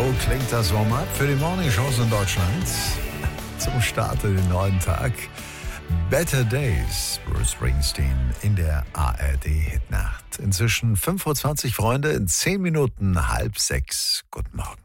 klingt das Warm-up für die Morning-Shows in Deutschland. Zum Start in den neuen Tag. Better Days, Bruce Springsteen in der ARD-Hitnacht. Inzwischen 5:20 Uhr, Freunde, in 10 Minuten 5:30. Guten Morgen.